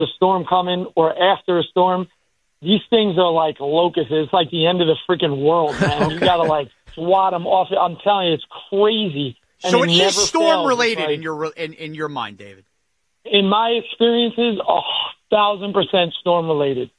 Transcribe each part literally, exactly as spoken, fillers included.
the storm coming or after a storm, these things are like locusts. It's like the end of the freaking world, man. Okay. You got to, like, swat them off. I'm telling you, it's crazy. And So it it never is storm-related fails. Like, in your in, in your mind, David. in my experiences, a thousand percent storm-related.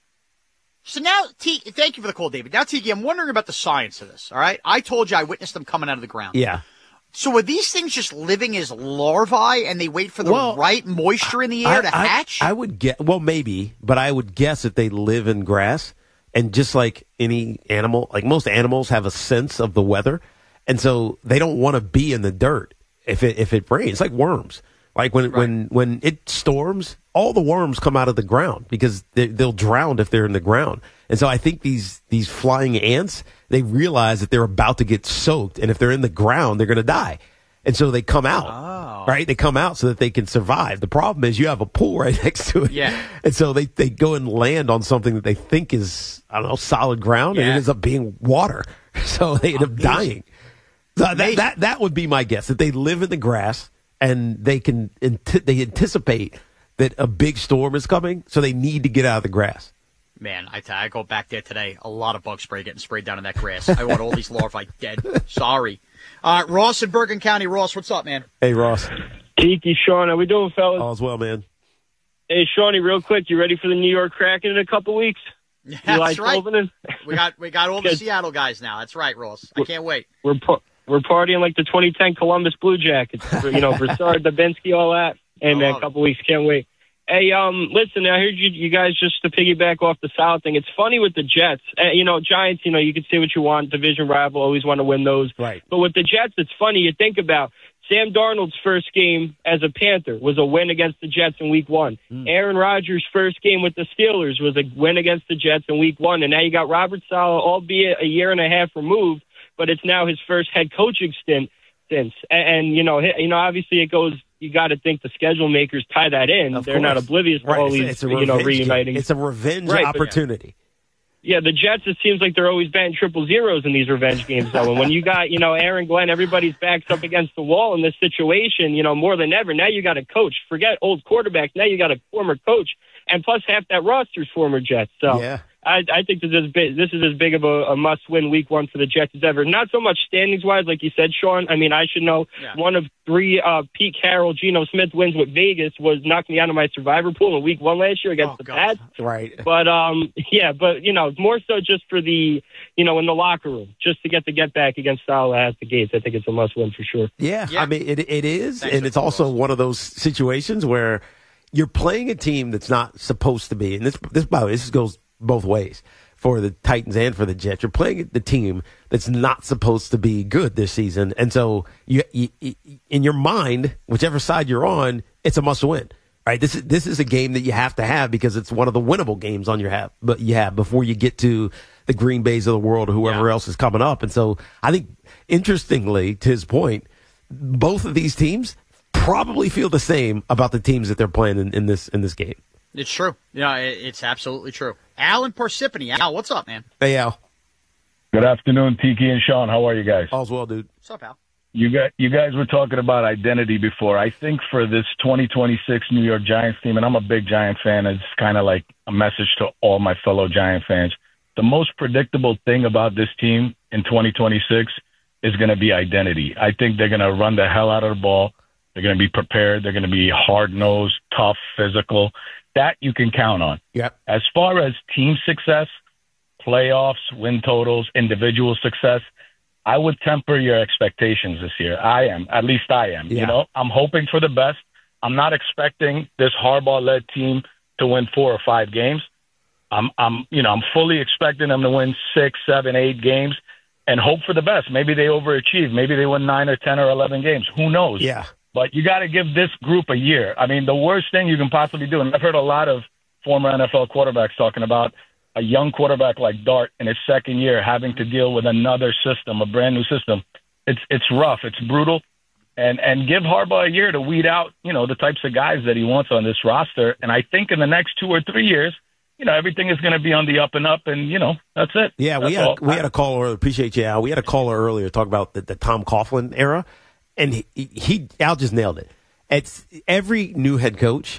So now, T, thank you for the call, David. Now, Tiki, I'm wondering about the science of this, all right? I told you I witnessed them coming out of the ground. Yeah. So are these things just living as larvae and they wait for the Well, right moisture in the air I, to I, hatch? I would get, well, maybe, but I would guess that they live in grass. And just like any animal, like most animals have a sense of the weather. And so they don't want to be in the dirt if it, if it rains, like worms. Like when, Right. when, when it storms, all the worms come out of the ground because they, they'll drown if they're in the ground. And so I think these, these flying ants, they realize that they're about to get soaked. And if they're in the ground, they're going to die. And so they come out, Oh. right? They come out so that they can survive. The problem is you have a pool right next to it. Yeah. And so they, they go and land on something that they think is, I don't know, solid ground, and Yeah. it ends up being water. So they end up dying. So that, Amazing. that, that would be my guess, that they live in the grass and they can, they anticipate that a big storm is coming, so they need to get out of the grass. Man, I, t- I go back there today. A lot of bug spray getting sprayed down in that grass. I want all these larvae dead. Sorry. Uh, Ross in Bergen County. Ross, what's up, man? Hey, Ross. Tiki, Sean, how we doing, fellas? All's well, man. Hey, Shawnee, real quick, you ready for the New York Kraken in a couple weeks? Yeah, You like that's right. opening? We got we got all the Good. Seattle guys now. That's right, Ross. I can't wait. We're par- we're partying like the twenty ten Columbus Blue Jackets. You know, Broussard, Dubinsky, all that. Hey, I man, love a couple weeks, can't wait. Hey, um, listen, I heard you, you guys just to piggyback off the South thing. It's funny with the Jets. Uh, you know, Giants, you know, you can say what you want. Division rival, always want to win those. Right. But with the Jets, it's funny. You think about Sam Darnold's first game as a Panther was a win against the Jets in week one. Mm. Aaron Rodgers' first game with the Steelers was a win against the Jets in week one. And now you got Robert Saleh, albeit a year and a half removed, but it's now his first head coaching stint since. And, and you know, you know, obviously it goes, you got to think the schedule makers tie that in. Of They're not course. oblivious to Right. all It's a- these, it's a you know, revenge reuniting. game. It's a revenge Right, but- opportunity. Yeah, the Jets, it seems like they're always batting triple zeros in these revenge games, though. And when you got, you know, Aaron Glenn, everybody's backs up against the wall in this situation, you know, more than ever. Now you got a coach. Forget old quarterbacks. Now you got a former coach. And plus half that roster's former Jets. So Yeah. I, I think this is, big, this is as big of a, a must-win week one for the Jets as ever. Not so much standings-wise, like you said, Sean. I mean, I should know Yeah. one of three uh, Pete Carroll, Geno Smith wins with Vegas was knocked me out of my survivor pool in week one last year against Oh, the God. Pats. Right. But, um, yeah, but, you know, more so just for the, you know, in the locker room, just to get the get back against Salah at the gates. I think it's a must win for sure. Yeah, Yeah. I mean, it it is, Thanks and for it's the also calls. one of those situations where you're playing a team that's not supposed to be, and this, this by the way, this goes both ways for the Titans and for the Jets. You're playing the team that's not supposed to be good this season, and so you, you, you in your mind, whichever side you're on, it's a must-win. Right, this is this is a game that you have to have because it's one of the winnable games on your have, but you have before you get to the Green Bays of the world or whoever Yeah. else is coming up. And so I think, interestingly, to his point, both of these teams probably feel the same about the teams that they're playing in, in this in this game. It's true. Yeah, it, it's absolutely true. Al in Parsippany. Al, what's up, man? Hey, Al. Good afternoon, Tiki and Sean. How are you guys? All's well, dude. What's up, Al? You guys, you guys were talking about identity before. I think for this twenty twenty-six New York Giants team, and I'm a big Giant fan, it's kind of like a message to all my fellow Giant fans. The most predictable thing about this team in twenty twenty-six is going to be identity. I think they're going to run the hell out of the ball. They're going to be prepared. They're going to be hard-nosed, tough, physical. That you can count on. Yep. As far as team success, playoffs, win totals, individual success, I would temper your expectations this year. I am. At least I am. Yeah. You know, I'm hoping for the best. I'm not expecting this Harbaugh-led team to win four or five games. I'm, I'm, you know, I'm fully expecting them to win six, seven, eight games and hope for the best. Maybe they overachieve. Maybe they win nine or ten or eleven games. Who knows? Yeah. But you got to give this group a year. I mean, the worst thing you can possibly do, and I've heard a lot of former N F L quarterbacks talking about a young quarterback like Dart in his second year having to deal with another system, a brand new system. It's it's rough. It's brutal. And and give Harbaugh a year to weed out, you know, the types of guys that he wants on this roster. And I think in the next two or three years, you know, everything is going to be on the up and up, and, you know, that's it. Yeah, that's we had all. we had a caller. Appreciate you, Al. We had a caller earlier talk about the, the Tom Coughlin era, and he, he Al just nailed it. It's every new head coach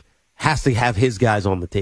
has to have his guys on the team.